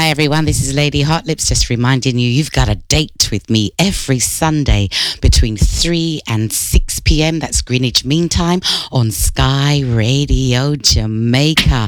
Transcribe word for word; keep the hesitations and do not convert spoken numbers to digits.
everyone, this is Lady Hot Lips, just reminding you you've got a date with me every Sunday between three and six p.m. That's Greenwich Mean Time on Sky Radio Jamaica.